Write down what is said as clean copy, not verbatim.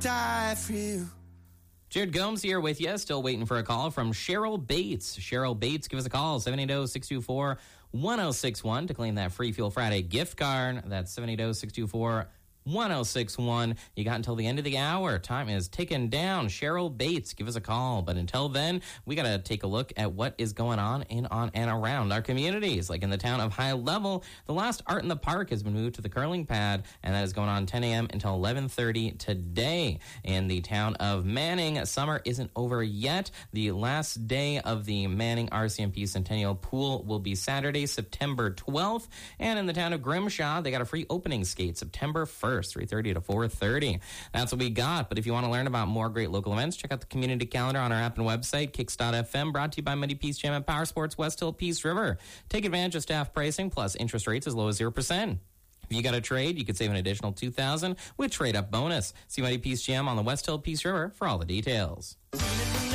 die for you. Jared Gomes here with you, still waiting for a call from Cheryl Bates. Cheryl Bates, give us a call, 780-624-1061 to claim that Free Fuel Friday gift card. That's 780-624-1061. You got until the end of the hour. Time is ticking down. Cheryl Bates, give us a call. But until then, we got to take a look at what is going on in, on, and around our communities. Like in the town of High Level, the last Art in the Park has been moved to the curling pad, and that is going on 10 a.m. until 11:30 today. In the town of Manning, summer isn't over yet. The last day of the Manning RCMP Centennial Pool will be Saturday, September 12th. And in the town of Grimshaw, they got a free opening skate September 1st. 3:30 to 4:30. That's what we got. But if you want to learn about more great local events, check out the community calendar on our app and website, Kicks.fm, brought to you by Mighty Peace Jam and Power Sports West Hill Peace River. Take advantage of staff pricing plus interest rates as low as 0%. If you got a trade, you could save an additional $2,000 with trade-up bonus. See Mighty Peace Jam on the West Hill Peace River for all the details.